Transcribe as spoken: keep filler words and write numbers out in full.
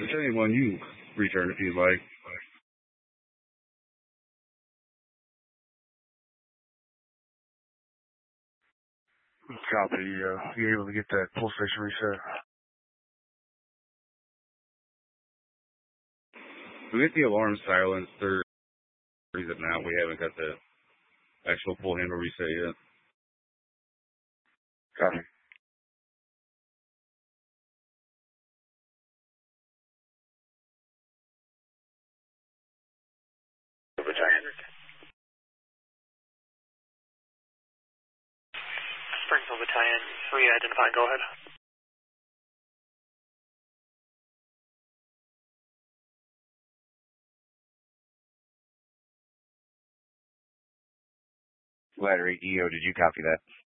There's anyone you return if you'd like. Copy. Uh, you able to get that pull station reset? We get the alarm silenced. There is it now. We haven't got the actual pull handle reset yet. Copy. Springfield Battalion, three identified, go ahead. Ladder eight E O, did you copy that?